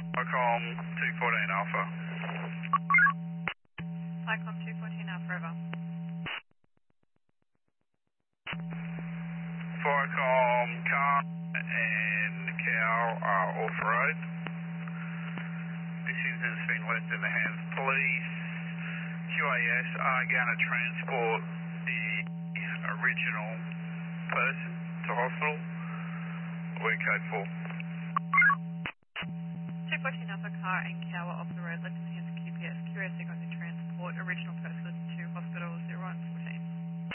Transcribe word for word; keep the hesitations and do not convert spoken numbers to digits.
Icom two fourteen Alpha. Icom two fourteen Alpha, over. Viacom car and cow are off road. This incident's been left in the hands of police. Q A S are going to transport the original person to hospital. We're code four. two fourteen Alpha, car and cow are off the road, left in the hands of Q P S. Q A S are going to transport original person to hospital zero one four.